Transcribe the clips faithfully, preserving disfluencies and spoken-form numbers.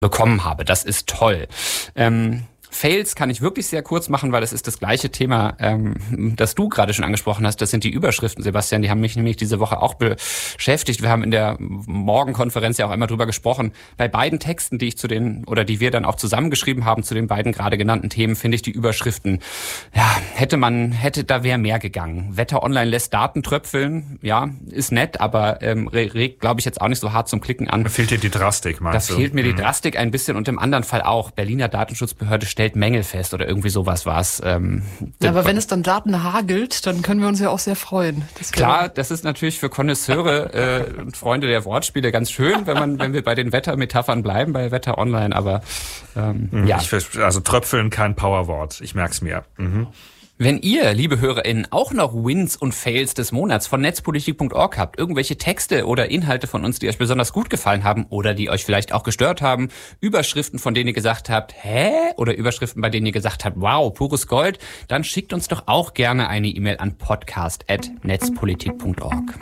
bekommen habe. Das ist toll. Ähm, Fails kann ich wirklich sehr kurz machen, weil das ist das gleiche Thema, ähm, das du gerade schon angesprochen hast. Das sind die Überschriften, Sebastian. Die haben mich nämlich diese Woche auch beschäftigt. Wir haben in der Morgenkonferenz ja auch einmal drüber gesprochen. Bei beiden Texten, die ich zu den, oder die wir dann auch zusammengeschrieben haben zu den beiden gerade genannten Themen, finde ich die Überschriften, ja, hätte man, hätte, da wäre mehr gegangen. Wetter Online lässt Daten tröpfeln. Ja, ist nett, aber ähm, regt, glaube ich, jetzt auch nicht so hart zum Klicken an. Da fehlt dir die Drastik, meinst du? Da fehlt mir die mhm. Drastik ein bisschen und im anderen Fall auch. Berliner Datenschutzbehörde stellt Mängel fest oder irgendwie sowas war es. Ähm, ja, aber wenn es dann Daten hagelt, dann können wir uns ja auch sehr freuen. Das Klar, das ist natürlich für Konnoisseure äh, und Freunde der Wortspiele ganz schön, wenn man, wenn wir bei den Wettermetaphern bleiben, bei Wetter Online, aber ähm, mhm, ja. Ich, also Tröpfeln kein Powerwort, ich merk's mir. Mhm. Wenn ihr, liebe HörerInnen, auch noch Wins und Fails des Monats von netzpolitik punkt org habt, irgendwelche Texte oder Inhalte von uns, die euch besonders gut gefallen haben oder die euch vielleicht auch gestört haben, Überschriften, von denen ihr gesagt habt, hä? Oder Überschriften, bei denen ihr gesagt habt, wow, pures Gold, dann schickt uns doch auch gerne eine E-Mail an podcast at netzpolitik punkt org.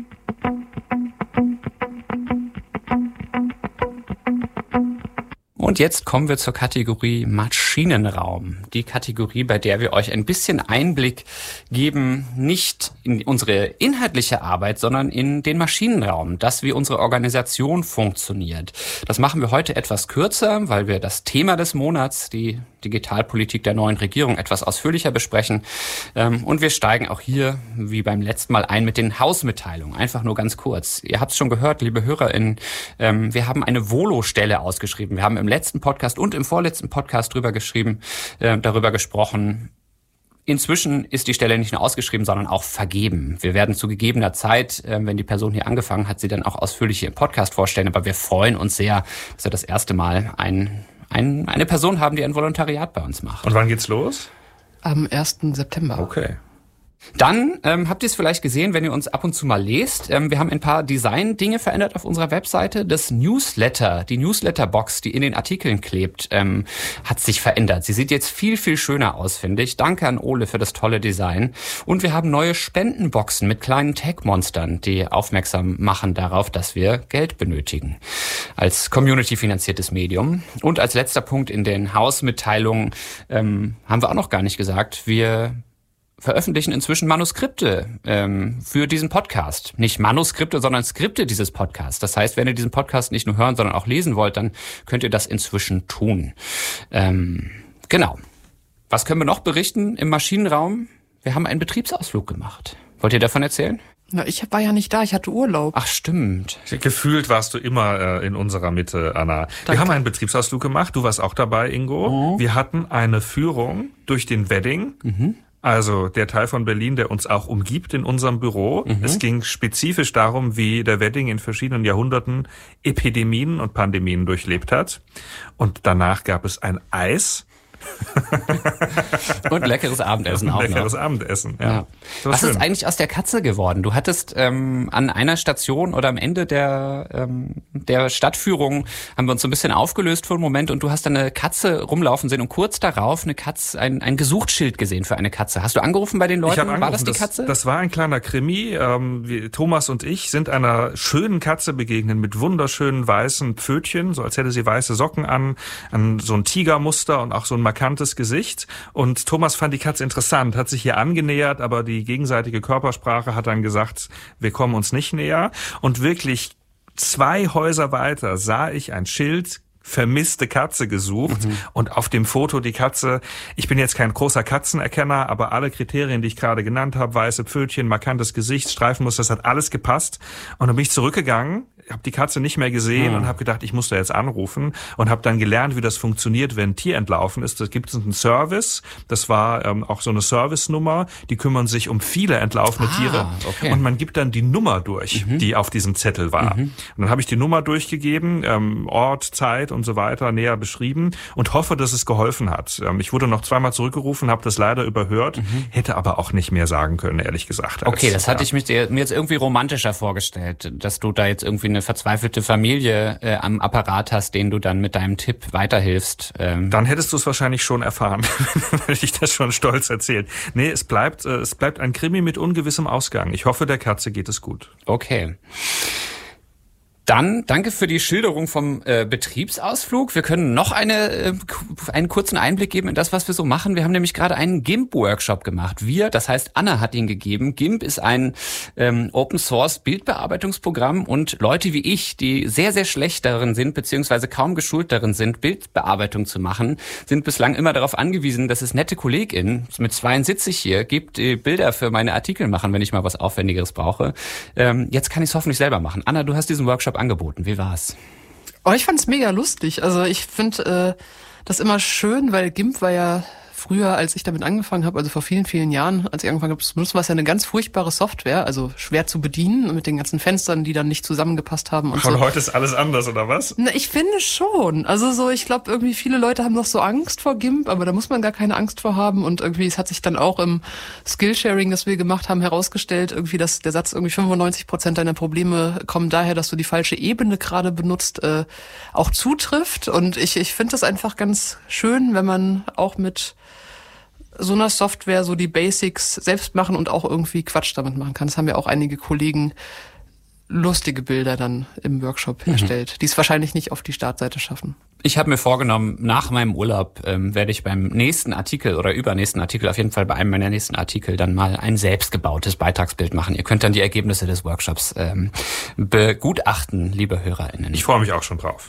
Und jetzt kommen wir zur Kategorie Maschinenraum. Die Kategorie, bei der wir euch ein bisschen Einblick geben, nicht in unsere inhaltliche Arbeit, sondern in den Maschinenraum, das wie unsere Organisation funktioniert. Das machen wir heute etwas kürzer, weil wir das Thema des Monats, die Digitalpolitik der neuen Regierung, etwas ausführlicher besprechen. Und wir steigen auch hier, wie beim letzten Mal, ein mit den Hausmitteilungen. Einfach nur ganz kurz. Ihr habt es schon gehört, liebe HörerInnen, wir haben eine Volo-Stelle ausgeschrieben. Wir haben im letzten Podcast und im vorletzten Podcast drüber geschrieben, äh, darüber gesprochen. Inzwischen ist die Stelle nicht nur ausgeschrieben, sondern auch vergeben. Wir werden zu gegebener Zeit, äh, wenn die Person hier angefangen hat, sie dann auch ausführlich hier im Podcast vorstellen. Aber wir freuen uns sehr, dass wir das erste Mal ein, ein, eine Person haben, die ein Volontariat bei uns macht. Und wann geht's los? Am ersten September. Okay. Dann ähm, habt ihr es vielleicht gesehen, wenn ihr uns ab und zu mal lest. Ähm, wir haben ein paar Design-Dinge verändert auf unserer Webseite. Das Newsletter, die Newsletter-Box, die in den Artikeln klebt, ähm, hat sich verändert. Sie sieht jetzt viel, viel schöner aus, finde ich. Danke an Ole für das tolle Design. Und wir haben neue Spendenboxen mit kleinen Tech-Monstern, die aufmerksam machen darauf, dass wir Geld benötigen. Als community-finanziertes Medium. Und als letzter Punkt in den Hausmitteilungen ähm, haben wir auch noch gar nicht gesagt, wir veröffentlichen inzwischen Manuskripte ähm, für diesen Podcast. Nicht Manuskripte, sondern Skripte dieses Podcasts. Das heißt, wenn ihr diesen Podcast nicht nur hören, sondern auch lesen wollt, dann könnt ihr das inzwischen tun. Ähm, genau. Was können wir noch berichten im Maschinenraum? Wir haben einen Betriebsausflug gemacht. Wollt ihr davon erzählen? Na, ich war ja nicht da, ich hatte Urlaub. Ach, stimmt. Gefühlt warst du immer äh, in unserer Mitte, Anna. Danke. Wir haben einen Betriebsausflug gemacht, du warst auch dabei, Ingo. Oh. Wir hatten eine Führung durch den Wedding. Mhm. Also der Teil von Berlin, der uns auch umgibt in unserem Büro. Mhm. Es ging spezifisch darum, wie der Wedding in verschiedenen Jahrhunderten Epidemien und Pandemien durchlebt hat. Und danach gab es ein Eis. Und leckeres Abendessen auch noch. Leckeres Abendessen, ja. ja. Was schön. Ist eigentlich aus der Katze geworden? Du hattest ähm, an einer Station oder am Ende der ähm, der Stadtführung haben wir uns so ein bisschen aufgelöst für einen Moment und du hast dann eine Katze rumlaufen sehen und kurz darauf eine Katze, ein, ein Gesuchtsschild gesehen für eine Katze. Hast du angerufen bei den Leuten? Ich habe angerufen. War das die Katze? Das, das war ein kleiner Krimi. Ähm, wir, Thomas und ich sind einer schönen Katze begegnet mit wunderschönen weißen Pfötchen, so als hätte sie weiße Socken an, an so ein Tigermuster und auch so ein markantes Gesicht. Und Thomas fand die Katze interessant, hat sich hier angenähert, aber die gegenseitige Körpersprache hat dann gesagt, wir kommen uns nicht näher. Und wirklich zwei Häuser weiter sah ich ein Schild, vermisste Katze gesucht mhm. und auf dem Foto die Katze, ich bin jetzt kein großer Katzenerkenner, aber alle Kriterien, die ich gerade genannt habe, weiße Pfötchen, markantes Gesicht, Streifenmuster, das hat alles gepasst. Und dann bin ich zurückgegangen, habe die Katze nicht mehr gesehen mhm. und habe gedacht, ich muss da jetzt anrufen und habe dann gelernt, wie das funktioniert, wenn ein Tier entlaufen ist. Da gibt es einen Service, das war ähm, auch so eine Service-Nummer, die kümmern sich um viele entlaufene ah, Tiere okay. und man gibt dann die Nummer durch, mhm. die auf diesem Zettel war. Mhm. Und dann habe ich die Nummer durchgegeben, ähm, Ort, Zeit und so weiter näher beschrieben und hoffe, dass es geholfen hat. Ähm, ich wurde noch zweimal zurückgerufen, habe das leider überhört, mhm. hätte aber auch nicht mehr sagen können, ehrlich gesagt. Als, okay, das hatte ja. ich mir, mir jetzt irgendwie romantischer vorgestellt, dass du da jetzt irgendwie eine verzweifelte Familie äh, am Apparat hast, denen du dann mit deinem Tipp weiterhilfst. Ähm. Dann hättest du es wahrscheinlich schon erfahren, wenn ich das schon stolz erzählt. Nee, es bleibt, äh, es bleibt ein Krimi mit ungewissem Ausgang. Ich hoffe, der Katze geht es gut. Okay. Dann danke für die Schilderung vom äh, Betriebsausflug. Wir können noch eine, äh, einen kurzen Einblick geben in das, was wir so machen. Wir haben nämlich gerade einen GIMP-Workshop gemacht. Wir, das heißt Anna hat ihn gegeben. GIMP ist ein ähm, Open-Source-Bildbearbeitungsprogramm und Leute wie ich, die sehr, sehr schlecht darin sind, beziehungsweise kaum geschult darin sind, Bildbearbeitung zu machen, sind bislang immer darauf angewiesen, dass es nette KollegInnen, mit zweien sitze ich hier, gibt, die Bilder für meine Artikel machen, wenn ich mal was Aufwendigeres brauche. Ähm, jetzt kann ich es hoffentlich selber machen. Anna, du hast diesen Workshop angeboten. Wie war's? Oh, ich fand's mega lustig. Also ich finde äh, das immer schön, weil GIMP war ja früher, als ich damit angefangen habe, also vor vielen, vielen Jahren, als ich angefangen habe zu benutzen, war es ja eine ganz furchtbare Software, also schwer zu bedienen mit den ganzen Fenstern, die dann nicht zusammengepasst haben. Und, und so. Heute ist alles anders, oder was? Na, ich finde schon. Also so, ich glaube, irgendwie viele Leute haben noch so Angst vor GIMP, aber da muss man gar keine Angst vor haben. Und irgendwie, es hat sich dann auch im Skillsharing, das wir gemacht haben, herausgestellt, irgendwie, dass der Satz irgendwie fünfundneunzig Prozent deiner Probleme kommen daher, dass du die falsche Ebene gerade benutzt, äh, auch zutrifft. Und ich, ich finde das einfach ganz schön, wenn man auch mit so einer Software so die Basics selbst machen und auch irgendwie Quatsch damit machen kann. Das haben ja auch einige Kollegen lustige Bilder dann im Workshop mhm. erstellt, die es wahrscheinlich nicht auf die Startseite schaffen. Ich habe mir vorgenommen, nach meinem Urlaub ähm, werde ich beim nächsten Artikel oder übernächsten Artikel, auf jeden Fall bei einem meiner nächsten Artikel, dann mal ein selbstgebautes Beitragsbild machen. Ihr könnt dann die Ergebnisse des Workshops ähm, begutachten, liebe HörerInnen. Ich freue mich auch schon drauf.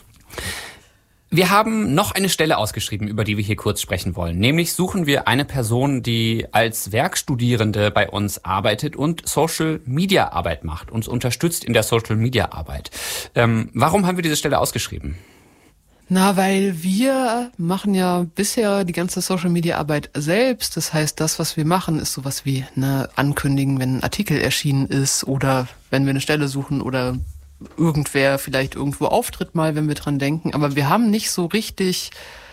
Wir haben noch eine Stelle ausgeschrieben, über die wir hier kurz sprechen wollen. Nämlich suchen wir eine Person, die als Werkstudierende bei uns arbeitet und Social-Media-Arbeit macht, uns unterstützt in der Social-Media-Arbeit. Ähm, warum haben wir diese Stelle ausgeschrieben? Na, weil wir machen ja bisher die ganze Social-Media-Arbeit selbst. Das heißt, das, was wir machen, ist sowas wie ne, ankündigen, wenn ein Artikel erschienen ist oder wenn wir eine Stelle suchen oder irgendwer vielleicht irgendwo auftritt mal, wenn wir dran denken. Aber wir haben nicht so richtig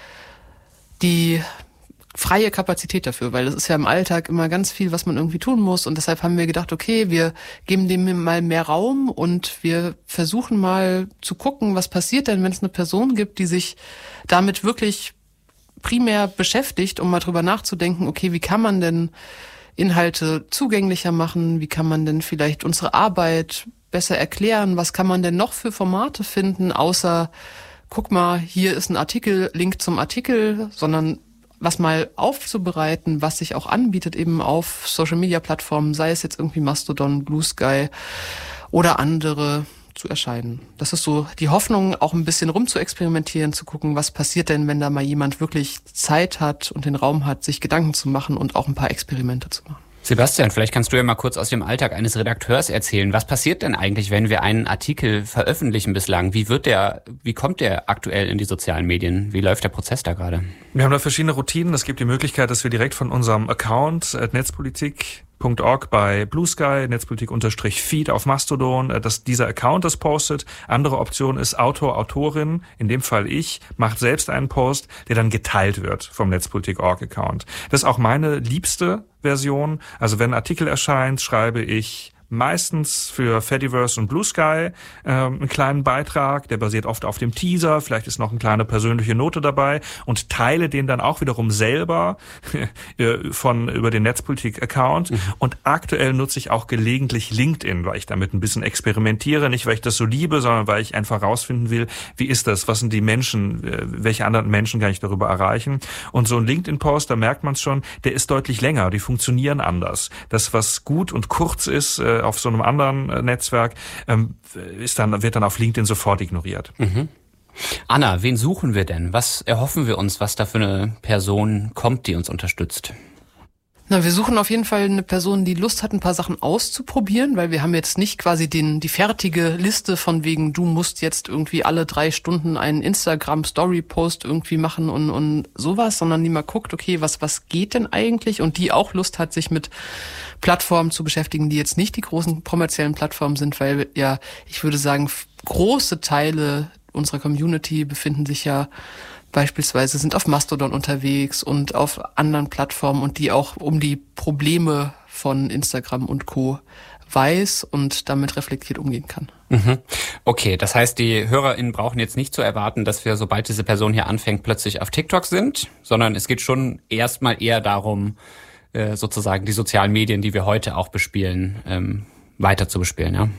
die freie Kapazität dafür, weil das ist ja im Alltag immer ganz viel, was man irgendwie tun muss. Und deshalb haben wir gedacht, okay, wir geben dem mal mehr Raum und wir versuchen mal zu gucken, was passiert denn, wenn es eine Person gibt, die sich damit wirklich primär beschäftigt, um mal drüber nachzudenken, okay, wie kann man denn Inhalte zugänglicher machen? Wie kann man denn vielleicht unsere Arbeit besser erklären? Was kann man denn noch für Formate finden, außer, guck mal, hier ist ein Artikel, Link zum Artikel, sondern was mal aufzubereiten, was sich auch anbietet eben auf Social-Media-Plattformen, sei es jetzt irgendwie Mastodon, Blue Sky oder andere, zu erscheinen. Das ist so die Hoffnung, auch ein bisschen rum zu experimentieren, zu gucken, was passiert denn, wenn da mal jemand wirklich Zeit hat und den Raum hat, sich Gedanken zu machen und auch ein paar Experimente zu machen. Sebastian, vielleicht kannst du ja mal kurz aus dem Alltag eines Redakteurs erzählen. Was passiert denn eigentlich, wenn wir einen Artikel veröffentlichen bislang? Wie wird der, wie kommt der aktuell in die sozialen Medien? Wie läuft der Prozess da gerade? Wir haben da verschiedene Routinen. Es gibt die Möglichkeit, dass wir direkt von unserem Account at netzpolitik punkt org bei Blue Sky, Netzpolitik-Feed auf Mastodon, dass dieser Account das postet. Andere Option ist Autor, Autorin, in dem Fall ich, macht selbst einen Post, der dann geteilt wird vom Netzpolitik punkt org Account. Das ist auch meine liebste Version. Also wenn ein Artikel erscheint, schreibe ich meistens für Fediverse und Blue Sky äh, einen kleinen Beitrag, der basiert oft auf dem Teaser, vielleicht ist noch eine kleine persönliche Note dabei und teile den dann auch wiederum selber von über den Netzpolitik-Account. Mhm. Und aktuell nutze ich auch gelegentlich LinkedIn, weil ich damit ein bisschen experimentiere, nicht weil ich das so liebe, sondern weil ich einfach rausfinden will, wie ist das, was sind die Menschen, welche anderen Menschen kann ich darüber erreichen. Und so ein LinkedIn-Post, da merkt man es schon, der ist deutlich länger, die funktionieren anders. Das, was gut und kurz ist, auf so einem anderen Netzwerk, ähm, ist dann, wird dann auf LinkedIn sofort ignoriert. Mhm. Anna, wen suchen wir denn? Was erhoffen wir uns, was da für eine Person kommt, die uns unterstützt? Na, wir suchen auf jeden Fall eine Person, die Lust hat, ein paar Sachen auszuprobieren, weil wir haben jetzt nicht quasi den die fertige Liste von wegen, du musst jetzt irgendwie alle drei Stunden einen Instagram-Story-Post irgendwie machen und, und sowas, sondern die mal guckt, okay, was was geht denn eigentlich? Und die auch Lust hat, sich mit Plattformen zu beschäftigen, die jetzt nicht die großen kommerziellen Plattformen sind, weil ja, ich würde sagen, große Teile unserer Community befinden sich ja beispielsweise, sind auf Mastodon unterwegs und auf anderen Plattformen und die auch um die Probleme von Instagram und Co. weiß und damit reflektiert umgehen kann. Mhm. Okay, das heißt, die HörerInnen brauchen jetzt nicht zu erwarten, dass wir, sobald diese Person hier anfängt, plötzlich auf TikTok sind, sondern es geht schon erstmal eher darum, sozusagen die sozialen Medien, die wir heute auch bespielen, weiter zu bespielen, ja?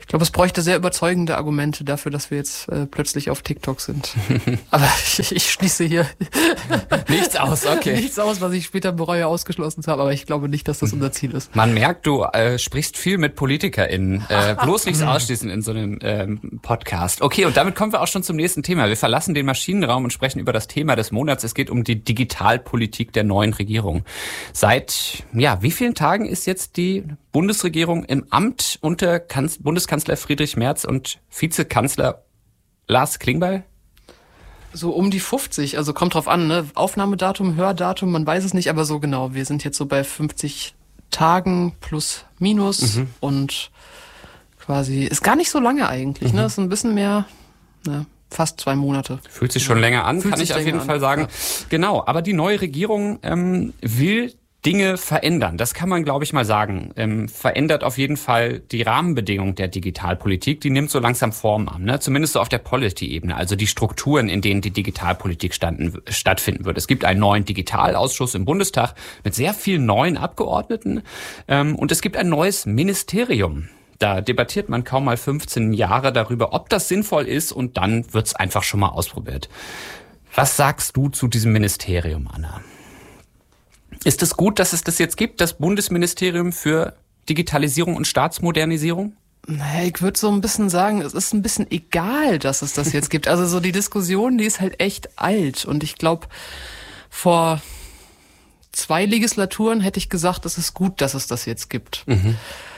Ich glaube, es bräuchte sehr überzeugende Argumente dafür, dass wir jetzt äh, plötzlich auf TikTok sind. Aber ich, ich schließe hier nichts aus, okay. Nichts aus, was ich später bereue, ausgeschlossen habe. Aber ich glaube nicht, dass das unser Ziel ist. Man merkt, du äh, sprichst viel mit PolitikerInnen. Äh, bloß nichts ausschließen in so einem ähm, Podcast. Okay, und damit kommen wir auch schon zum nächsten Thema. Wir verlassen den Maschinenraum und sprechen über das Thema des Monats. Es geht um die Digitalpolitik der neuen Regierung. Seit, ja, wie vielen Tagen ist jetzt die Bundesregierung im Amt unter Kanz- Bundeskanzler Friedrich Merz und Vizekanzler Lars Klingbeil? So um die fünfzig, also kommt drauf an, ne? Aufnahmedatum, Hördatum, man weiß es nicht, aber so genau. Wir sind jetzt so bei fünfzig Tagen plus minus mhm. und quasi, ist gar nicht so lange eigentlich, mhm. ne? Ist ein bisschen mehr, ne? Fast zwei Monate. Fühlt sich schon länger an, Fühlt kann ich auf jeden an. Fall sagen. Ja. Genau, aber die neue Regierung ähm, will Dinge verändern. Das kann man, glaube ich, mal sagen. Ähm, verändert auf jeden Fall die Rahmenbedingungen der Digitalpolitik. Die nimmt so langsam Form an, ne? Zumindest so auf der Policy-Ebene, also die Strukturen, in denen die Digitalpolitik standen, stattfinden wird. Es gibt einen neuen Digitalausschuss im Bundestag mit sehr vielen neuen Abgeordneten ähm, und es gibt ein neues Ministerium. Da debattiert man kaum mal fünfzehn Jahre darüber, ob das sinnvoll ist und dann wird's einfach schon mal ausprobiert. Was sagst du zu diesem Ministerium, Anna? Ist es gut, dass es das jetzt gibt, das Bundesministerium für Digitalisierung und Staatsmodernisierung? Naja, ich würde so ein bisschen sagen, es ist ein bisschen egal, dass es das jetzt gibt. Also so die Diskussion, die ist halt echt alt. Und ich glaube, vor zwei Legislaturen hätte ich gesagt, es ist gut, dass es das jetzt gibt. Mhm.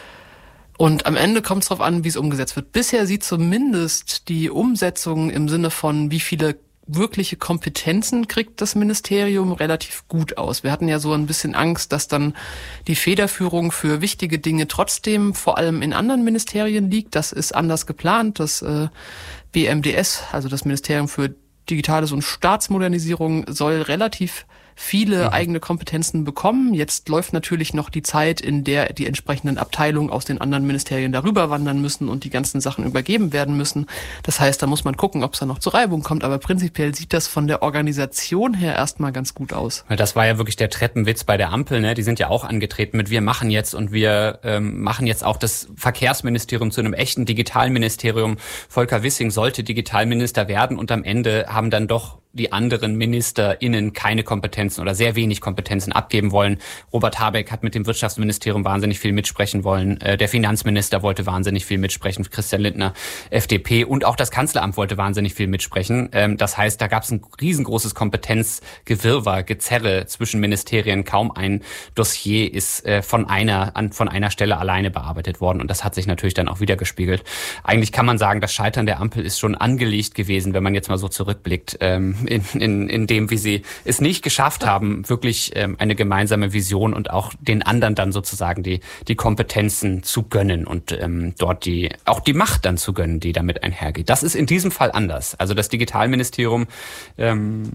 Und am Ende kommt es darauf an, wie es umgesetzt wird. Bisher sieht zumindest die Umsetzung im Sinne von, wie viele wirkliche Kompetenzen kriegt das Ministerium, relativ gut aus. Wir hatten ja so ein bisschen Angst, dass dann die Federführung für wichtige Dinge trotzdem vor allem in anderen Ministerien liegt. Das ist anders geplant. Das äh, B M D S, also das Ministerium für Digitales und Staatsmodernisierung, soll relativ viele mhm. eigene Kompetenzen bekommen. Jetzt läuft natürlich noch die Zeit, in der die entsprechenden Abteilungen aus den anderen Ministerien darüber wandern müssen und die ganzen Sachen übergeben werden müssen. Das heißt, da muss man gucken, ob es da noch zur Reibung kommt. Aber prinzipiell sieht das von der Organisation her erstmal ganz gut aus. Das war ja wirklich der Treppenwitz bei der Ampel, ne? Die sind ja auch angetreten mit wir machen jetzt und wir ähm, machen jetzt auch das Verkehrsministerium zu einem echten Digitalministerium. Volker Wissing sollte Digitalminister werden und am Ende haben dann doch die anderen MinisterInnen keine Kompetenzen oder sehr wenig Kompetenzen abgeben wollen. Robert Habeck hat mit dem Wirtschaftsministerium wahnsinnig viel mitsprechen wollen. Der Finanzminister wollte wahnsinnig viel mitsprechen. Christian Lindner, F D P, und auch das Kanzleramt wollte wahnsinnig viel mitsprechen. Das heißt, da gab es ein riesengroßes Kompetenzgewirrwarr, Gezerre zwischen Ministerien. Kaum ein Dossier ist von einer, von einer Stelle alleine bearbeitet worden. Und das hat sich natürlich dann auch wieder gespiegelt. Eigentlich kann man sagen, das Scheitern der Ampel ist schon angelegt gewesen, wenn man jetzt mal so zurückblickt. In, in, in dem, wie sie es nicht geschafft haben, wirklich ähm, eine gemeinsame Vision und auch den anderen dann sozusagen die die Kompetenzen zu gönnen und ähm, dort die auch die Macht dann zu gönnen, die damit einhergeht. Das ist in diesem Fall anders. Also das Digitalministerium ähm,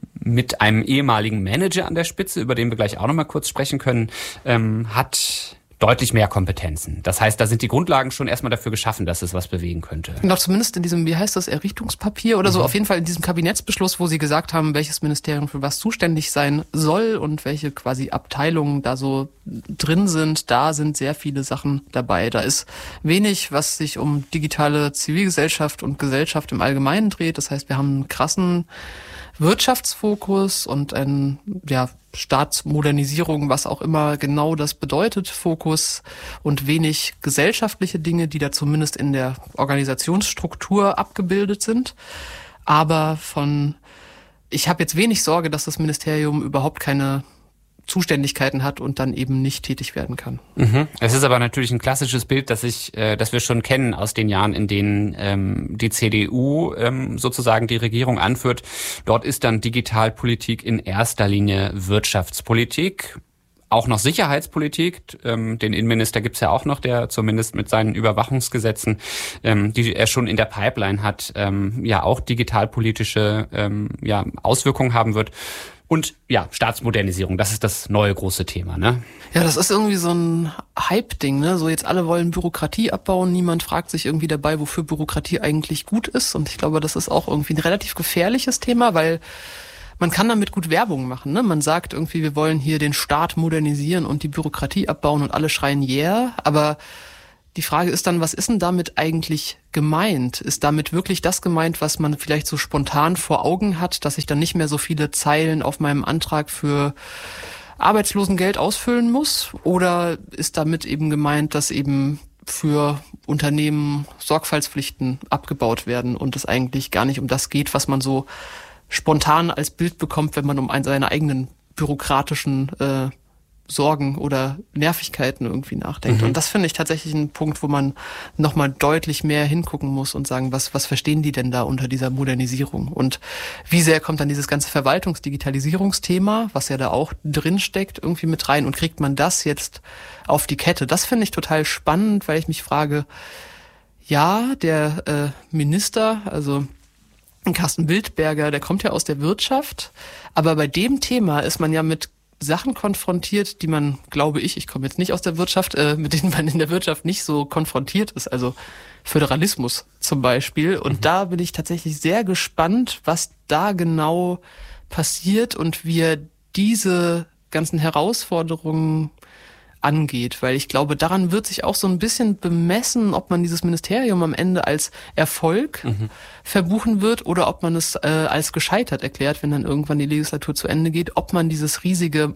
mit einem ehemaligen Manager an der Spitze, über den wir gleich auch noch mal kurz sprechen können, ähm, hat deutlich mehr Kompetenzen. Das heißt, da sind die Grundlagen schon erstmal dafür geschaffen, dass es was bewegen könnte. Genau, zumindest in diesem, wie heißt das, Errichtungspapier oder mhm. so, auf jeden Fall in diesem Kabinettsbeschluss, wo sie gesagt haben, welches Ministerium für was zuständig sein soll und welche quasi Abteilungen da so drin sind, da sind sehr viele Sachen dabei. Da ist wenig, was sich um digitale Zivilgesellschaft und Gesellschaft im Allgemeinen dreht. Das heißt, wir haben einen krassen Wirtschaftsfokus und ein, ja, Staatsmodernisierung, was auch immer genau das bedeutet, Fokus, und wenig gesellschaftliche Dinge, die da zumindest in der Organisationsstruktur abgebildet sind. Aber von, ich habe jetzt wenig Sorge, dass das Ministerium überhaupt keine Zuständigkeiten hat und dann eben nicht tätig werden kann. Mhm. Es ist aber natürlich ein klassisches Bild, das ich, äh, das wir schon kennen aus den Jahren, in denen ähm, die C D U ähm, sozusagen die Regierung anführt. Dort ist dann Digitalpolitik in erster Linie Wirtschaftspolitik. Auch noch Sicherheitspolitik, ähm, den Innenminister gibt's ja auch noch, der zumindest mit seinen Überwachungsgesetzen, ähm, die er schon in der Pipeline hat, ähm, ja auch digitalpolitische ähm, ja, Auswirkungen haben wird. Und ja, Staatsmodernisierung, das ist das neue große Thema, ne? Ja, das ist irgendwie so ein Hype-Ding, ne? So jetzt alle wollen Bürokratie abbauen, niemand fragt sich irgendwie dabei, wofür Bürokratie eigentlich gut ist. Und ich glaube, das ist auch irgendwie ein relativ gefährliches Thema, weil man kann damit gut Werbung machen, ne? Man sagt irgendwie, wir wollen hier den Staat modernisieren und die Bürokratie abbauen und alle schreien yeah, aber die Frage ist dann, was ist denn damit eigentlich gemeint? Ist damit wirklich das gemeint, was man vielleicht so spontan vor Augen hat, dass ich dann nicht mehr so viele Zeilen auf meinem Antrag für Arbeitslosengeld ausfüllen muss? Oder ist damit eben gemeint, dass eben für Unternehmen Sorgfaltspflichten abgebaut werden und es eigentlich gar nicht um das geht, was man so spontan als Bild bekommt, wenn man um einen seine eigenen bürokratischen äh, Sorgen oder Nervigkeiten irgendwie nachdenkt. Mhm. Und das finde ich tatsächlich ein Punkt, wo man nochmal deutlich mehr hingucken muss und sagen, was, was verstehen die denn da unter dieser Modernisierung? Und wie sehr kommt dann dieses ganze Verwaltungsdigitalisierungsthema, was ja da auch drin steckt, irgendwie mit rein und kriegt man das jetzt auf die Kette? Das finde ich total spannend, weil ich mich frage, ja, der äh, Minister, also Carsten Wildberger, der kommt ja aus der Wirtschaft, aber bei dem Thema ist man ja mit Sachen konfrontiert, die man, glaube ich, ich komme jetzt nicht aus der Wirtschaft, äh, mit denen man in der Wirtschaft nicht so konfrontiert ist, also Föderalismus zum Beispiel. Und mhm. da bin ich tatsächlich sehr gespannt, was da genau passiert und wie er diese ganzen Herausforderungen angeht, weil ich glaube, daran wird sich auch so ein bisschen bemessen, ob man dieses Ministerium am Ende als Erfolg mhm. verbuchen wird oder ob man es äh, als gescheitert erklärt, wenn dann irgendwann die Legislatur zu Ende geht, ob man dieses riesige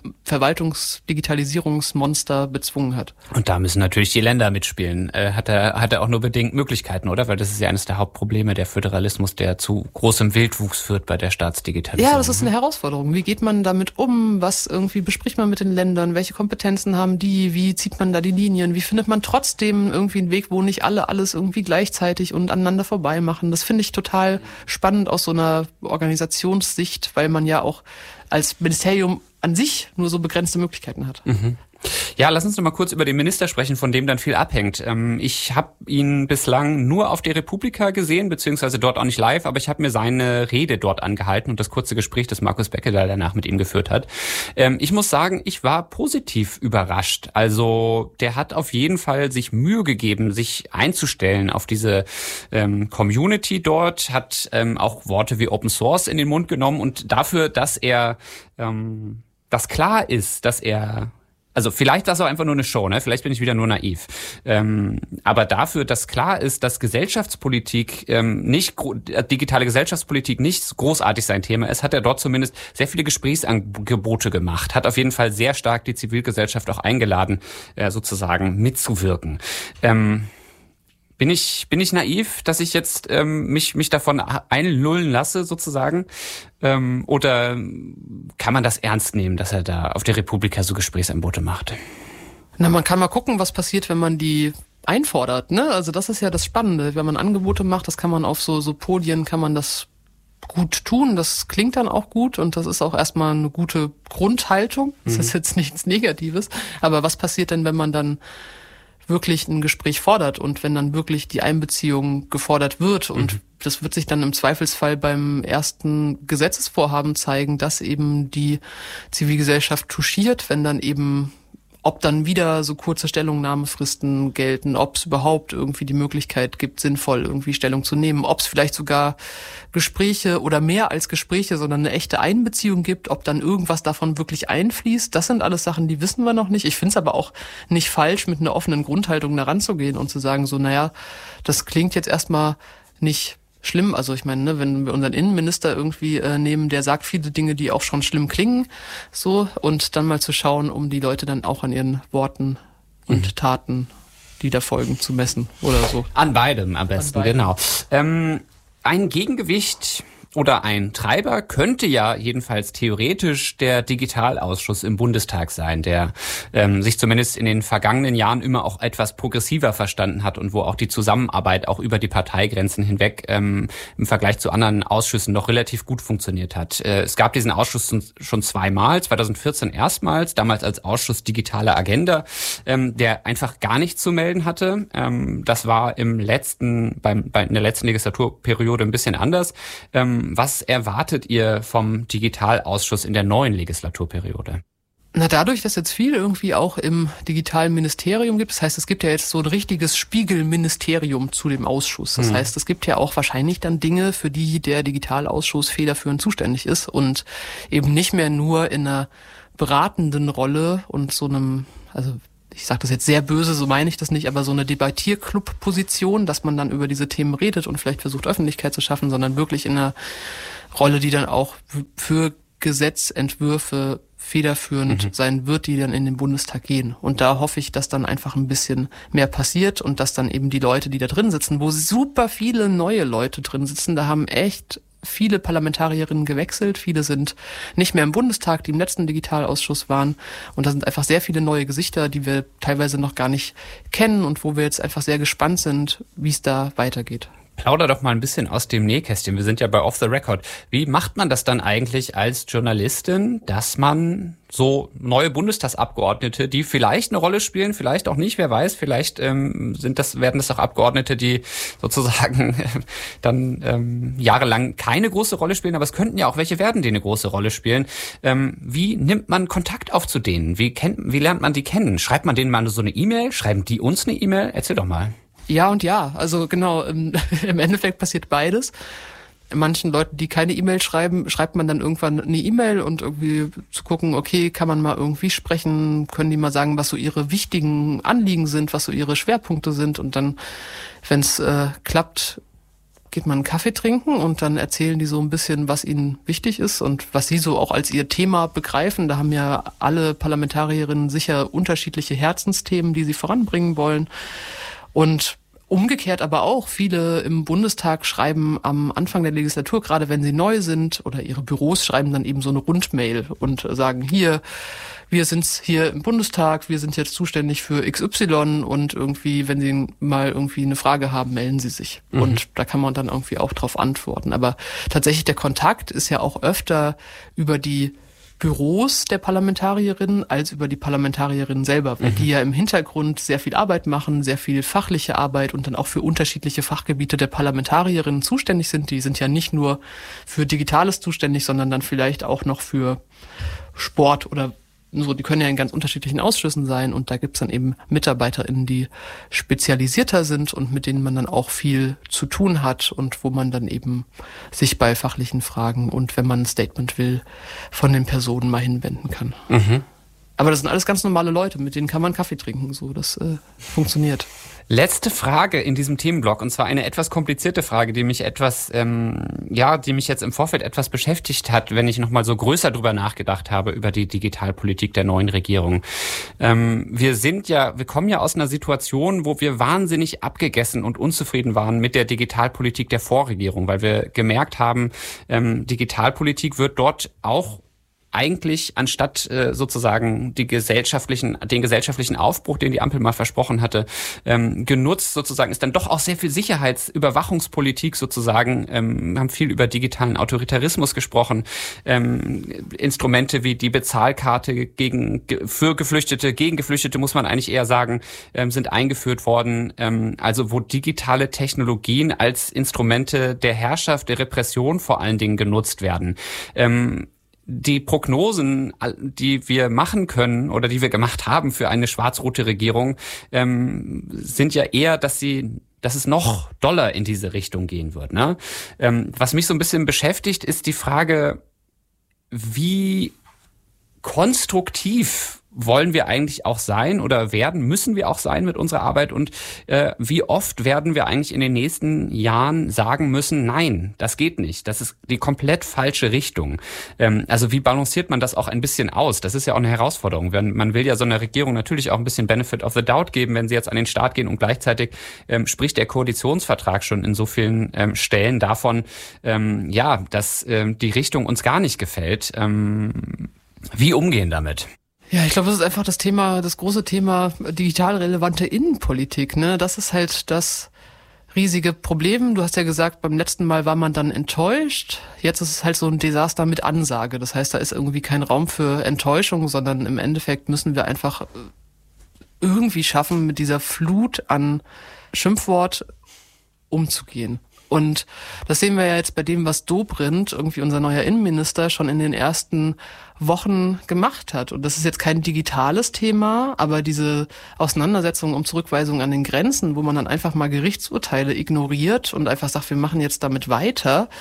Verwaltungsdigitalisierungsmonster bezwungen hat. Und da müssen natürlich die Länder mitspielen. Äh, hat er hat er auch nur bedingt Möglichkeiten, oder? Weil das ist ja eines der Hauptprobleme, der Föderalismus, der zu großem Wildwuchs führt bei der Staatsdigitalisierung. Ja, das ist eine Herausforderung. Wie geht man damit um? Was irgendwie bespricht man mit den Ländern? Welche Kompetenzen haben die? Wie zieht man da die Linien? Wie findet man trotzdem irgendwie einen Weg, wo nicht alle alles irgendwie gleichzeitig und aneinander vorbei machen? Das finde ich total spannend aus so einer Organisationssicht, weil man ja auch als Ministerium an sich nur so begrenzte Möglichkeiten hat. Mhm. Ja, lass uns noch mal kurz über den Minister sprechen, von dem dann viel abhängt. Ich habe ihn bislang nur auf der Republika gesehen, beziehungsweise dort auch nicht live, aber ich habe mir seine Rede dort angehalten und das kurze Gespräch, das Markus Beckedahl danach mit ihm geführt hat. Ich muss sagen, ich war positiv überrascht. Also der hat auf jeden Fall sich Mühe gegeben, sich einzustellen auf diese Community dort, hat auch Worte wie Open Source in den Mund genommen und dafür, dass er, dass klar ist, dass er Also vielleicht war es auch einfach nur eine Show, ne? Vielleicht bin ich wieder nur naiv. Ähm, aber dafür, dass klar ist, dass Gesellschaftspolitik ähm, nicht, digitale Gesellschaftspolitik nicht großartig sein Thema ist, hat er dort zumindest sehr viele Gesprächsangebote gemacht, hat auf jeden Fall sehr stark die Zivilgesellschaft auch eingeladen, äh, sozusagen mitzuwirken. Ähm, Bin ich bin ich naiv, dass ich jetzt ähm, mich mich davon einlullen lasse sozusagen, ähm, oder kann man das ernst nehmen, dass er da auf der Republika so Gesprächsangebote macht? Na, man kann mal gucken, was passiert, wenn man die einfordert, ne? Also das ist ja das Spannende, wenn man Angebote macht, das kann man auf so so Podien kann man das gut tun, das klingt dann auch gut und das ist auch erstmal eine gute Grundhaltung. Das mhm. ist jetzt nichts Negatives, aber was passiert denn, wenn man dann wirklich ein Gespräch fordert und wenn dann wirklich die Einbeziehung gefordert wird und mhm. das wird sich dann im Zweifelsfall beim ersten Gesetzesvorhaben zeigen, dass eben die Zivilgesellschaft touchiert, wenn dann eben, ob dann wieder so kurze Stellungnahmefristen gelten, ob es überhaupt irgendwie die Möglichkeit gibt, sinnvoll irgendwie Stellung zu nehmen, ob es vielleicht sogar Gespräche oder mehr als Gespräche, sondern eine echte Einbeziehung gibt, ob dann irgendwas davon wirklich einfließt. Das sind alles Sachen, die wissen wir noch nicht. Ich finde es aber auch nicht falsch, mit einer offenen Grundhaltung da ranzugehen und zu sagen, so, naja, das klingt jetzt erstmal nicht schlimm. Also ich meine, ne, wenn wir unseren Innenminister irgendwie äh, nehmen, der sagt viele Dinge, die auch schon schlimm klingen, so, und dann mal zu schauen, um die Leute dann auch an ihren Worten und mhm. Taten, die da folgen, zu messen oder so. An beidem am besten, beidem. Genau. Ähm, ein Gegengewicht oder ein Treiber könnte ja jedenfalls theoretisch der Digitalausschuss im Bundestag sein, der ähm, sich zumindest in den vergangenen Jahren immer auch etwas progressiver verstanden hat und wo auch die Zusammenarbeit auch über die Parteigrenzen hinweg ähm, im Vergleich zu anderen Ausschüssen noch relativ gut funktioniert hat. Äh, es gab diesen Ausschuss schon zweimal, zwanzig vierzehn erstmals, damals als Ausschuss Digitale Agenda, ähm, der einfach gar nichts zu melden hatte. Ähm, das war im letzten, beim, bei, in der letzten Legislaturperiode ein bisschen anders. Ähm, Was erwartet ihr vom Digitalausschuss in der neuen Legislaturperiode? Na, dadurch, dass jetzt viel irgendwie auch im digitalen Ministerium gibt, das heißt, es gibt ja jetzt so ein richtiges Spiegelministerium zu dem Ausschuss. Das mhm. heißt, es gibt ja auch wahrscheinlich dann Dinge, für die der Digitalausschuss federführend zuständig ist und eben nicht mehr nur in einer beratenden Rolle und so einem, also ich sage das jetzt sehr böse, so meine ich das nicht, aber so eine Debattierclub-Position, dass man dann über diese Themen redet und vielleicht versucht, Öffentlichkeit zu schaffen, sondern wirklich in einer Rolle, die dann auch für Gesetzentwürfe federführend mhm. sein wird, die dann in den Bundestag gehen. Und da hoffe ich, dass dann einfach ein bisschen mehr passiert und dass dann eben die Leute, die da drin sitzen, wo super viele neue Leute drin sitzen, da haben echt viele Parlamentarierinnen gewechselt, viele sind nicht mehr im Bundestag, die im letzten Digitalausschuss waren, und da sind einfach sehr viele neue Gesichter, die wir teilweise noch gar nicht kennen und wo wir jetzt einfach sehr gespannt sind, wie es da weitergeht. Plauder doch mal ein bisschen aus dem Nähkästchen. Wir sind ja bei Off the Record. Wie macht man das dann eigentlich als Journalistin, dass man so neue Bundestagsabgeordnete, die vielleicht eine Rolle spielen, vielleicht auch nicht, wer weiß, vielleicht ähm, sind das, werden das auch Abgeordnete, die sozusagen äh, dann ähm, jahrelang keine große Rolle spielen, aber es könnten ja auch welche werden, die eine große Rolle spielen. Ähm, wie nimmt man Kontakt auf zu denen? Wie kennt, wie lernt man die kennen? Schreibt man denen mal so eine E-Mail? Schreiben die uns eine E-Mail? Erzähl doch mal. Ja und ja, also genau, im, im Endeffekt passiert beides. Manchen Leuten, die keine E-Mail schreiben, schreibt man dann irgendwann eine E-Mail und irgendwie zu gucken, okay, kann man mal irgendwie sprechen, können die mal sagen, was so ihre wichtigen Anliegen sind, was so ihre Schwerpunkte sind, und dann, wenn es äh, klappt, geht man einen Kaffee trinken und dann erzählen die so ein bisschen, was ihnen wichtig ist und was sie so auch als ihr Thema begreifen. Da haben ja alle Parlamentarierinnen sicher unterschiedliche Herzensthemen, die sie voranbringen wollen. Und umgekehrt aber auch, viele im Bundestag schreiben am Anfang der Legislatur, gerade wenn sie neu sind, oder ihre Büros schreiben dann eben so eine Rundmail und sagen, hier, wir sind hier im Bundestag, wir sind jetzt zuständig für X Y, und irgendwie, wenn Sie mal irgendwie eine Frage haben, melden Sie sich. Mhm. Und da kann man dann irgendwie auch drauf antworten. Aber tatsächlich der Kontakt ist ja auch öfter über die Büros der Parlamentarierinnen als über die Parlamentarierinnen selber, weil mhm. die ja im Hintergrund sehr viel Arbeit machen, sehr viel fachliche Arbeit und dann auch für unterschiedliche Fachgebiete der Parlamentarierinnen zuständig sind. Die sind ja nicht nur für Digitales zuständig, sondern dann vielleicht auch noch für Sport oder so. Die können ja in ganz unterschiedlichen Ausschüssen sein, und da gibt's dann eben MitarbeiterInnen, die spezialisierter sind und mit denen man dann auch viel zu tun hat und wo man dann eben sich bei fachlichen Fragen und wenn man ein Statement will, von den Personen mal hinwenden kann. Mhm. Aber das sind alles ganz normale Leute, mit denen kann man Kaffee trinken, so, das äh, funktioniert. Letzte Frage in diesem Themenblock, und zwar eine etwas komplizierte Frage, die mich etwas, ähm, ja, die mich jetzt im Vorfeld etwas beschäftigt hat, wenn ich nochmal so größer drüber nachgedacht habe über die Digitalpolitik der neuen Regierung. Ähm, wir sind ja, wir kommen ja aus einer Situation, wo wir wahnsinnig abgegessen und unzufrieden waren mit der Digitalpolitik der Vorregierung, weil wir gemerkt haben, ähm, Digitalpolitik wird dort auch eigentlich anstatt äh, sozusagen die gesellschaftlichen, den gesellschaftlichen Aufbruch, den die Ampel mal versprochen hatte, ähm, genutzt sozusagen, ist dann doch auch sehr viel Sicherheitsüberwachungspolitik sozusagen, ähm, haben viel über digitalen Autoritarismus gesprochen, ähm, Instrumente wie die Bezahlkarte gegen für Geflüchtete, gegen Geflüchtete muss man eigentlich eher sagen, ähm, sind eingeführt worden, ähm, also wo digitale Technologien als Instrumente der Herrschaft, der Repression vor allen Dingen genutzt werden. Ähm, Die Prognosen, die wir machen können oder die wir gemacht haben für eine schwarz-rote Regierung, ähm, sind ja eher, dass sie, dass es noch doller in diese Richtung gehen wird. Ne? Ähm, was mich so ein bisschen beschäftigt, ist die Frage, wie konstruktiv wollen wir eigentlich auch sein oder werden, müssen wir auch sein mit unserer Arbeit, und äh, wie oft werden wir eigentlich in den nächsten Jahren sagen müssen, nein, das geht nicht, das ist die komplett falsche Richtung. Ähm, also wie balanciert man das auch ein bisschen aus? Das ist ja auch eine Herausforderung. Man will ja so einer Regierung natürlich auch ein bisschen Benefit of the doubt geben, wenn sie jetzt an den Start gehen, und gleichzeitig ähm, spricht der Koalitionsvertrag schon in so vielen ähm, Stellen davon, ähm, ja, dass ähm, die Richtung uns gar nicht gefällt. Ähm, wie umgehen damit? Ja, ich glaube, das ist einfach das Thema, das große Thema digital relevante Innenpolitik, ne? Das ist halt das riesige Problem. Du hast ja gesagt, beim letzten Mal war man dann enttäuscht. Jetzt ist es halt so ein Desaster mit Ansage. Das heißt, da ist irgendwie kein Raum für Enttäuschung, sondern im Endeffekt müssen wir einfach irgendwie schaffen, mit dieser Flut an Schimpfwort umzugehen. Und das sehen wir ja jetzt bei dem, was Dobrindt, irgendwie unser neuer Innenminister, schon in den ersten Wochen gemacht hat. Und das ist jetzt kein digitales Thema, aber diese Auseinandersetzung um Zurückweisung an den Grenzen, wo man dann einfach mal Gerichtsurteile ignoriert und einfach sagt, wir machen jetzt damit weiter,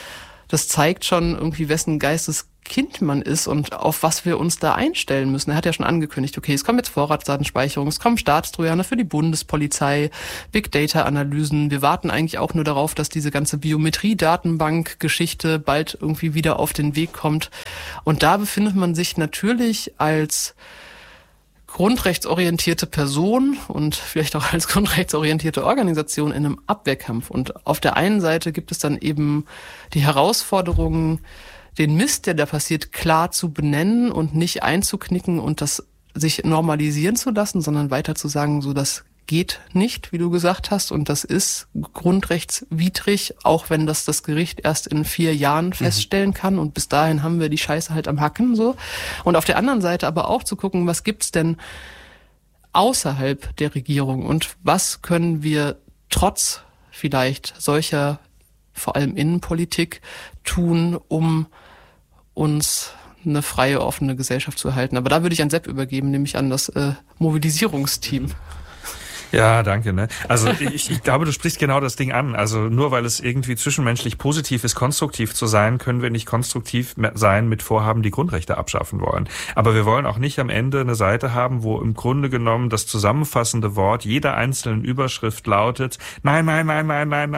das zeigt schon irgendwie, wessen Geisteskind man ist und auf was wir uns da einstellen müssen. Er hat ja schon angekündigt, okay, es kommen jetzt Vorratsdatenspeicherung, es kommen Staatstrojaner für die Bundespolizei, Big-Data-Analysen. Wir warten eigentlich auch nur darauf, dass diese ganze Biometrie-Datenbank-Geschichte bald irgendwie wieder auf den Weg kommt. Und da befindet man sich natürlich als grundrechtsorientierte Person und vielleicht auch als grundrechtsorientierte Organisation in einem Abwehrkampf. Und auf der einen Seite gibt es dann eben die Herausforderung, den Mist, der da passiert, klar zu benennen und nicht einzuknicken und das sich normalisieren zu lassen, sondern weiter zu sagen, so das geht nicht, wie du gesagt hast, und das ist grundrechtswidrig, auch wenn das das Gericht erst in vier Jahren feststellen kann, und bis dahin haben wir die Scheiße halt am Hacken, so. Und auf der anderen Seite aber auch zu gucken, was gibt's denn außerhalb der Regierung und was können wir trotz vielleicht solcher, vor allem Innenpolitik, tun, um uns eine freie, offene Gesellschaft zu erhalten. Aber da würde ich an Sepp übergeben, nämlich an das äh, Mobilisierungsteam. Ja, danke. Ne? Also ich, ich glaube, du sprichst genau das Ding an. Also nur weil es irgendwie zwischenmenschlich positiv ist, konstruktiv zu sein, können wir nicht konstruktiv sein mit Vorhaben, die Grundrechte abschaffen wollen. Aber wir wollen auch nicht am Ende eine Seite haben, wo im Grunde genommen das zusammenfassende Wort jeder einzelnen Überschrift lautet, nein, nein, nein, nein, nein,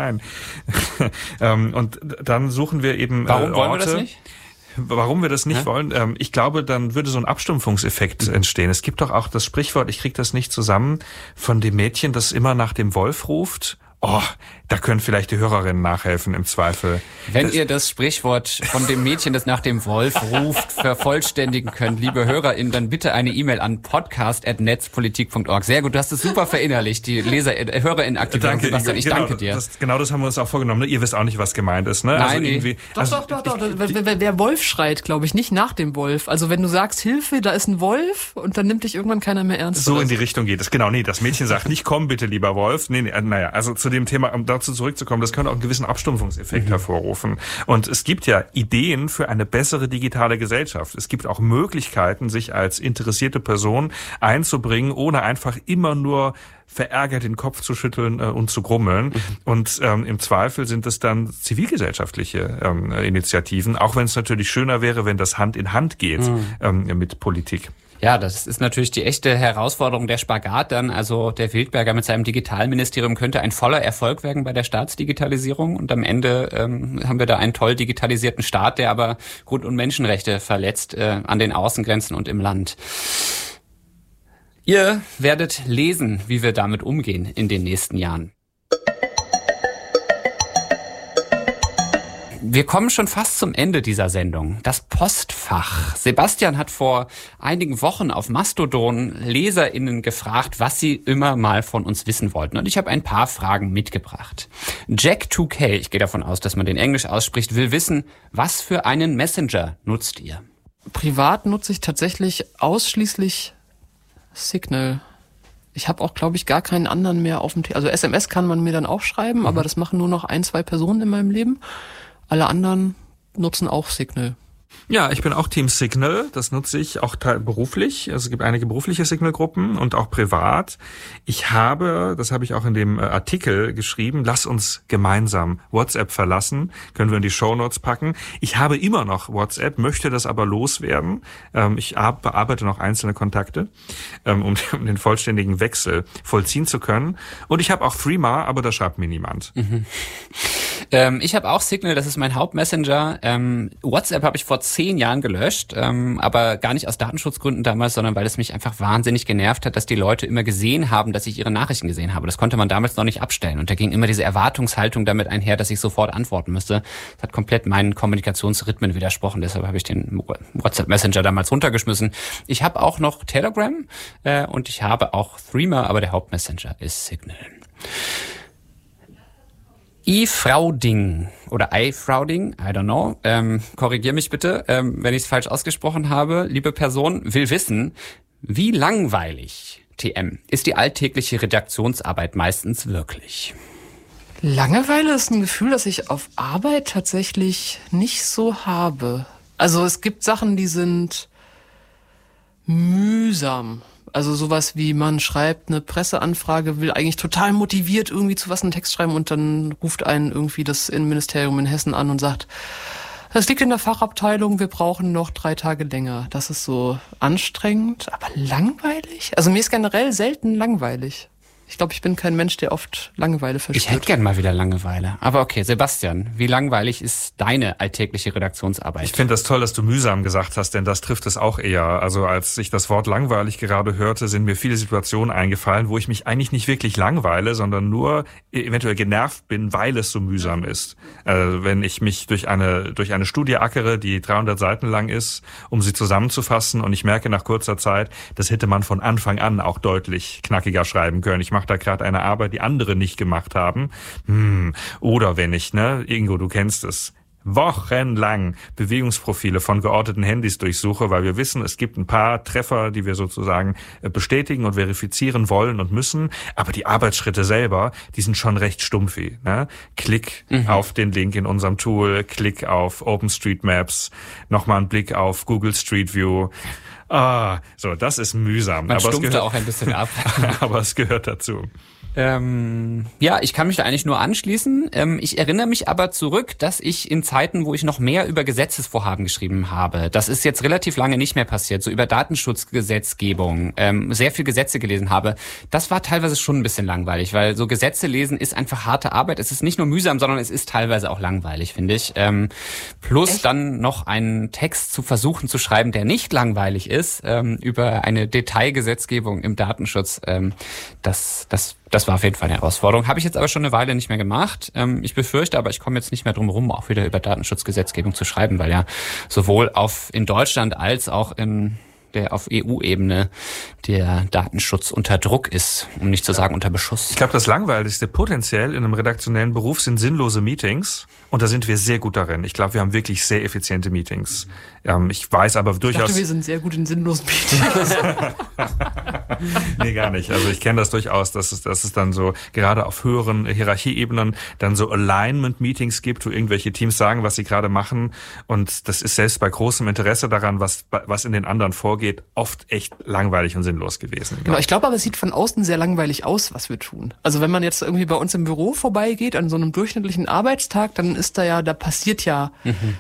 nein. Und dann suchen wir eben Warum Orte. Wollen wir das nicht? Warum wir das nicht ja? wollen? Ich glaube, dann würde so ein Abstumpfungseffekt mhm. entstehen. Es gibt doch auch das Sprichwort, ich kriege das nicht zusammen, von dem Mädchen, das immer nach dem Wolf ruft. Oh, da können vielleicht die Hörerinnen nachhelfen im Zweifel. Wenn das ihr das Sprichwort von dem Mädchen, das nach dem Wolf ruft, vervollständigen könnt, liebe HörerInnen, dann bitte eine E-Mail an podcast at netzpolitik punkt org. Sehr gut, du hast es super verinnerlicht, die Leser, äh, HörerInnen-Aktivierung. Danke, Sebastian, ich genau, danke dir. Das, genau das haben wir uns auch vorgenommen. Ne? Ihr wisst auch nicht, was gemeint ist. Ne? Nein, also nee. irgendwie, Doch, also doch, doch, doch. ich, wer, wer Wolf schreit, glaube ich, nicht nach dem Wolf. Also wenn du sagst, Hilfe, da ist ein Wolf, und dann nimmt dich irgendwann keiner mehr ernst. So in die Richtung geht es. Genau, nee, das Mädchen sagt nicht, komm bitte, lieber Wolf. Nee, nee, naja, also zu dem Thema, um dazu zurückzukommen, das könnte auch einen gewissen Abstumpfungseffekt mhm. hervorrufen. Und es gibt ja Ideen für eine bessere digitale Gesellschaft. Es gibt auch Möglichkeiten, sich als interessierte Person einzubringen, ohne einfach immer nur verärgert den Kopf zu schütteln äh, und zu grummeln. Mhm. Und ähm, im Zweifel sind es dann zivilgesellschaftliche ähm, Initiativen, auch wenn es natürlich schöner wäre, wenn das Hand in Hand geht mhm. ähm, mit Politik. Ja, das ist natürlich die echte Herausforderung, der Spagat dann. Also der Wildberger mit seinem Digitalministerium könnte ein voller Erfolg werden bei der Staatsdigitalisierung. Und am Ende ähm, haben wir da einen toll digitalisierten Staat, der aber Grund- und Menschenrechte verletzt äh, an den Außengrenzen und im Land. Ihr werdet lesen, wie wir damit umgehen in den nächsten Jahren. Wir kommen schon fast zum Ende dieser Sendung. Das Postfach. Sebastian hat vor einigen Wochen auf Mastodon LeserInnen gefragt, was sie immer mal von uns wissen wollten. Und ich habe ein paar Fragen mitgebracht. Jack zwei K, ich gehe davon aus, dass man den Englisch ausspricht, will wissen, was für einen Messenger nutzt ihr? Privat nutze ich tatsächlich ausschließlich Signal. Ich habe auch, glaube ich, gar keinen anderen mehr auf dem T. Also S M S kann man mir dann auch schreiben, mhm. aber das machen nur noch ein, zwei Personen in meinem Leben. Alle anderen nutzen auch Signal. Ja, ich bin auch Team Signal. Das nutze ich auch beruflich. Also es gibt einige berufliche Signal-Gruppen und auch privat. Ich habe, das habe ich auch in dem Artikel geschrieben, lass uns gemeinsam WhatsApp verlassen. Können wir in die Shownotes packen. Ich habe immer noch WhatsApp, möchte das aber loswerden. Ich bearbeite noch einzelne Kontakte, um den vollständigen Wechsel vollziehen zu können. Und ich habe auch Threema, aber da schreibt mir niemand. Mhm. Ähm, ich habe auch Signal, das ist mein Hauptmessenger. Ähm, WhatsApp habe ich vor zehn Jahren gelöscht, ähm, aber gar nicht aus Datenschutzgründen damals, sondern weil es mich einfach wahnsinnig genervt hat, dass die Leute immer gesehen haben, dass ich ihre Nachrichten gesehen habe. Das konnte man damals noch nicht abstellen. Und da ging immer diese Erwartungshaltung damit einher, dass ich sofort antworten müsste. Das hat komplett meinen Kommunikationsrhythmen widersprochen. Deshalb habe ich den WhatsApp Messenger damals runtergeschmissen. Ich habe auch noch Telegram äh, und ich habe auch Threema, aber der Hauptmessenger ist Signal. I-Frauding oder I-Frauding, I don't know, ähm, korrigier mich bitte, ähm, wenn ich es falsch ausgesprochen habe. Liebe Person, will wissen, wie langweilig, T M, ist die alltägliche Redaktionsarbeit meistens wirklich? Langeweile ist ein Gefühl, das ich auf Arbeit tatsächlich nicht so habe. Also es gibt Sachen, die sind mühsam. Also sowas wie man schreibt eine Presseanfrage, will eigentlich total motiviert irgendwie zu was einen Text schreiben und dann ruft einen irgendwie das Innenministerium in Hessen an und sagt, das liegt in der Fachabteilung, wir brauchen noch drei Tage länger. Das ist so anstrengend, aber langweilig? Also mir ist generell selten langweilig. Ich glaube, ich bin kein Mensch, der oft Langeweile verspürt. Ich hätte gern mal wieder Langeweile. Aber okay, Sebastian, wie langweilig ist deine alltägliche Redaktionsarbeit? Ich finde das toll, dass du mühsam gesagt hast, denn das trifft es auch eher. Also als ich das Wort langweilig gerade hörte, sind mir viele Situationen eingefallen, wo ich mich eigentlich nicht wirklich langweile, sondern nur eventuell genervt bin, weil es so mühsam ist. Äh, wenn ich mich durch eine durch eine Studie ackere, die dreihundert Seiten lang ist, um sie zusammenzufassen und ich merke nach kurzer Zeit, das hätte man von Anfang an auch deutlich knackiger schreiben können. Ich mache da gerade eine Arbeit, die andere nicht gemacht haben. Hm. Oder wenn ich, ne, Ingo, du kennst es, wochenlang Bewegungsprofile von georteten Handys durchsuche, weil wir wissen, es gibt ein paar Treffer, die wir sozusagen bestätigen und verifizieren wollen und müssen, aber die Arbeitsschritte selber, die sind schon recht stumpfi. Ne? Klick mhm. auf den Link in unserem Tool, Klick auf OpenStreetMaps, nochmal ein Blick auf Google Street View. Ah, so, das ist mühsam. Man aber stumpft es gehört, da auch ein bisschen ab. aber es gehört dazu. Ähm, ja, ich kann mich da eigentlich nur anschließen. Ähm, ich erinnere mich aber zurück, dass ich in Zeiten, wo ich noch mehr über Gesetzesvorhaben geschrieben habe, das ist jetzt relativ lange nicht mehr passiert, so über Datenschutzgesetzgebung, ähm, sehr viel Gesetze gelesen habe. Das war teilweise schon ein bisschen langweilig, weil so Gesetze lesen ist einfach harte Arbeit. Es ist nicht nur mühsam, sondern es ist teilweise auch langweilig, finde ich. Ähm, plus Echt? Dann noch einen Text zu versuchen zu schreiben, der nicht langweilig ist, ähm, über eine Detailgesetzgebung im Datenschutz. Ähm, das, das Das war auf jeden Fall eine Herausforderung. Habe ich jetzt aber schon eine Weile nicht mehr gemacht. Ich befürchte aber, ich komme jetzt nicht mehr drum herum, auch wieder über Datenschutzgesetzgebung zu schreiben, weil ja sowohl auf in Deutschland als auch in der auf E U-Ebene der Datenschutz unter Druck ist, um nicht zu sagen unter Beschuss. Ich glaube, das Langweiligste potenziell in einem redaktionellen Beruf sind sinnlose Meetings. Und da sind wir sehr gut darin. Ich glaube, wir haben wirklich sehr effiziente Meetings. Ähm, ich weiß aber durchaus... Ich dachte, wir sind sehr gut in sinnlosen Meetings. Nee, gar nicht. Also ich kenne das durchaus, dass es, dass es dann so, gerade auf höheren Hierarchieebenen, dann so Alignment-Meetings gibt, wo irgendwelche Teams sagen, was sie gerade machen. Und das ist selbst bei großem Interesse daran, was, was in den anderen vorgeht, oft echt langweilig und sinnlos gewesen. Genau, ich glaube aber, es sieht von außen sehr langweilig aus, was wir tun. Also wenn man jetzt irgendwie bei uns im Büro vorbeigeht, an so einem durchschnittlichen Arbeitstag, dann ist da ja, da passiert ja mhm.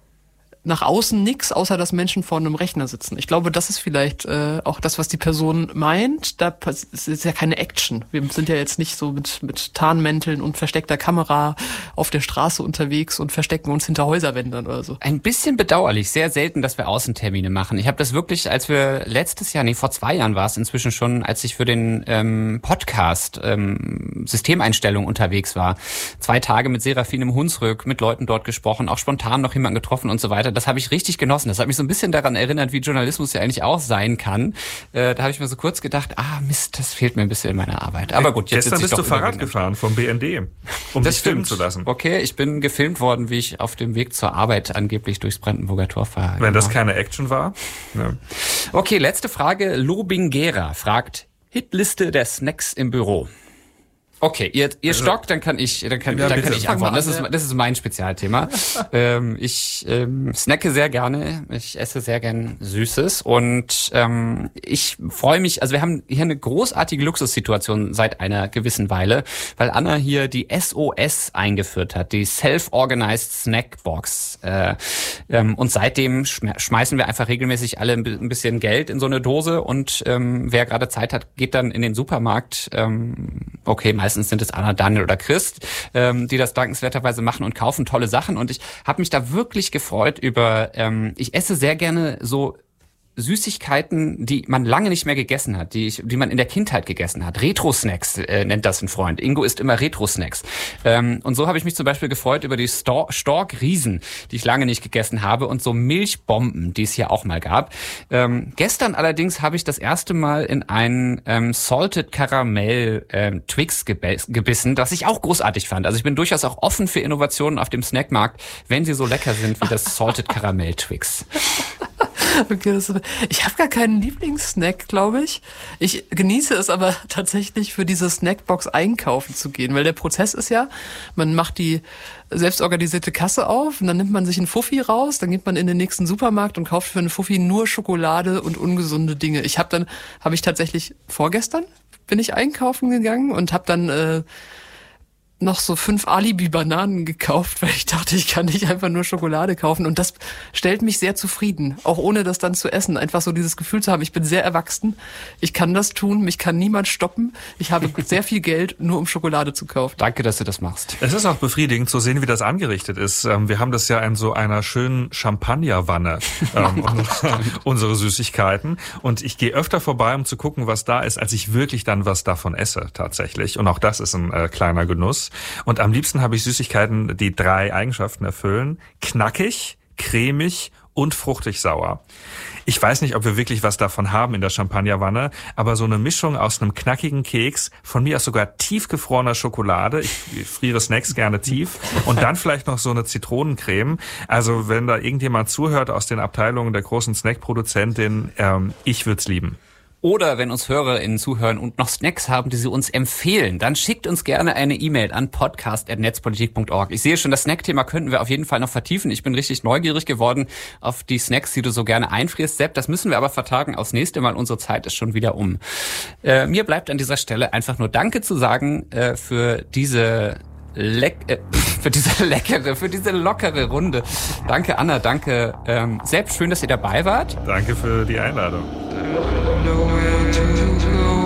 nach außen nichts, außer dass Menschen vor einem Rechner sitzen. Ich glaube, das ist vielleicht äh, auch das, was die Person meint. Da ist ja keine Action. Wir sind ja jetzt nicht so mit mit Tarnmänteln und versteckter Kamera auf der Straße unterwegs und verstecken uns hinter Häuserwänden oder so. Ein bisschen bedauerlich, sehr selten, dass wir Außentermine machen. Ich habe das wirklich, als wir letztes Jahr, nee, vor zwei Jahren war es inzwischen schon, als ich für den ähm, Podcast ähm, Systemeinstellung unterwegs war, zwei Tage mit Serafin im Hunsrück, mit Leuten dort gesprochen, auch spontan noch jemanden getroffen und so weiter. Das habe ich richtig genossen. Das hat mich so ein bisschen daran erinnert, wie Journalismus ja eigentlich auch sein kann. Äh, da habe ich mir so kurz gedacht, ah Mist, das fehlt mir ein bisschen in meiner Arbeit. Aber gut, jetzt Gestern bist du Fahrrad gefahren vom B N D, um das dich filmen zu lassen. Okay, ich bin gefilmt worden, wie ich auf dem Weg zur Arbeit angeblich durchs Brandenburger Tor fahre. Wenn das keine Action war. Ja. Okay, letzte Frage. Lobingera fragt, Hitliste der Snacks im Büro. Okay, ihr, ihr also, stockt, dann kann ich, dann kann, ja, dann kann ich antworten. Das ist, das ist mein Spezialthema. ähm, ich ähm, snacke sehr gerne, ich esse sehr gern Süßes und ähm, ich freue mich, also wir haben hier eine großartige Luxussituation seit einer gewissen Weile, weil Anna hier die S O S eingeführt hat, die Self-Organized Snack Box. Äh, ähm, und seitdem schmeißen wir einfach regelmäßig alle ein bisschen Geld in so eine Dose und ähm, wer gerade Zeit hat, geht dann in den Supermarkt. Ähm, okay, meistens sind es Anna, Daniel oder Christ, ähm, die das dankenswerterweise machen und kaufen tolle Sachen. Und ich habe mich da wirklich gefreut über, ähm, ich esse sehr gerne so Süßigkeiten, die man lange nicht mehr gegessen hat, die ich, die man in der Kindheit gegessen hat. Retro-Snacks äh, nennt das ein Freund. Ingo isst immer Retro-Snacks. Ähm, und so habe ich mich zum Beispiel gefreut über die Stor- Stork-Riesen, die ich lange nicht gegessen habe, und so Milchbomben, die es hier auch mal gab. Ähm, gestern allerdings habe ich das erste Mal in einen ähm, Salted Caramel ähm, Twix geb- gebissen, das ich auch großartig fand. Also ich bin durchaus auch offen für Innovationen auf dem Snackmarkt, wenn sie so lecker sind wie das Salted Caramel Twix. Okay, das ist, ich habe gar keinen Lieblingssnack, glaube ich. Ich genieße es aber tatsächlich, für diese Snackbox einkaufen zu gehen, weil der Prozess ist ja, man macht die selbstorganisierte Kasse auf und dann nimmt man sich einen Fuffi raus, dann geht man in den nächsten Supermarkt und kauft für einen Fuffi nur Schokolade und ungesunde Dinge. Ich habe dann, habe ich tatsächlich vorgestern bin ich einkaufen gegangen und habe dann äh, noch so fünf Alibi-Bananen gekauft, weil ich dachte, ich kann nicht einfach nur Schokolade kaufen. Und das stellt mich sehr zufrieden, auch ohne das dann zu essen. Einfach so dieses Gefühl zu haben, ich bin sehr erwachsen, ich kann das tun, mich kann niemand stoppen. Ich habe sehr viel Geld, nur um Schokolade zu kaufen. Danke, dass du das machst. Es ist auch befriedigend zu sehen, wie das angerichtet ist. Wir haben das ja in so einer schönen Champagnerwanne, ähm, unsere Süßigkeiten. Und ich gehe öfter vorbei, um zu gucken, was da ist, als ich wirklich dann was davon esse, tatsächlich. Und auch das ist ein äh, kleiner Genuss. Und am liebsten habe ich Süßigkeiten, die drei Eigenschaften erfüllen. Knackig, cremig und fruchtig sauer. Ich weiß nicht, ob wir wirklich was davon haben in der Champagnerwanne, aber so eine Mischung aus einem knackigen Keks, von mir aus sogar tiefgefrorener Schokolade, ich friere Snacks gerne tief, und dann vielleicht noch so eine Zitronencreme. Also wenn da irgendjemand zuhört aus den Abteilungen der großen Snackproduzentin, ähm, ich würde es lieben. Oder wenn uns HörerInnen zuhören und noch Snacks haben, die sie uns empfehlen, dann schickt uns gerne eine E-Mail an podcast at netzpolitik punkt org. Ich sehe schon, das Snackthema könnten wir auf jeden Fall noch vertiefen. Ich bin richtig neugierig geworden auf die Snacks, die du so gerne einfrierst, Sepp. Das müssen wir aber vertagen aufs nächste Mal. Unsere Zeit ist schon wieder um. Äh, mir bleibt an dieser Stelle einfach nur Danke zu sagen äh, für diese Leck, äh, für diese leckere, für diese lockere Runde. Danke, Anna, danke, ähm, Sepp, schön, dass ihr dabei wart. Danke für die Einladung. Nowhere to go.